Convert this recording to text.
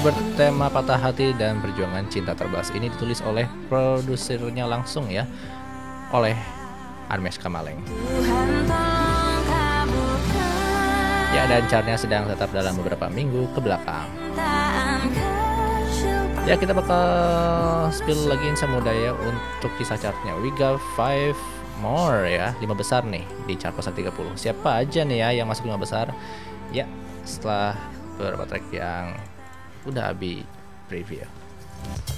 bertema patah hati dan perjuangan cinta terbalas ini ditulis oleh produsernya langsung ya, oleh Anmesh Kamaleng. Ya, dan chartnya sedang tetap dalam beberapa minggu ke belakang. Ya, kita bakal spill lagi Samudaya untuk kisah chartnya. We got 5 more ya, 5 besar nih di chart pasar 30. Siapa aja nih ya yang masuk 5 besar? Ya, setelah beberapa track yang udah Abi preview.